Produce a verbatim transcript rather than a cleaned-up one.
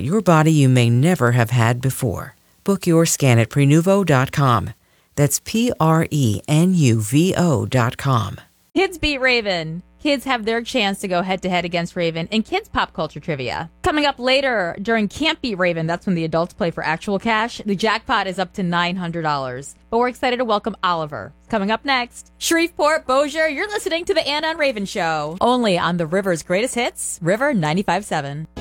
about your body you may never have had before. Book your scan at prenuvo dot com. That's P R E N U V O dot com. Kids beat Raven. Kids have their chance to go head-to-head against Raven in Kids Pop Culture Trivia. Coming up later, during Can't Beat Raven, that's when the adults play for actual cash, the jackpot is up to nine hundred dollars. But we're excited to welcome Oliver. Coming up next, Shreveport, Bossier, you're listening to the Anna and Raven Show. Only on the River's Greatest Hits, River ninety-five point seven.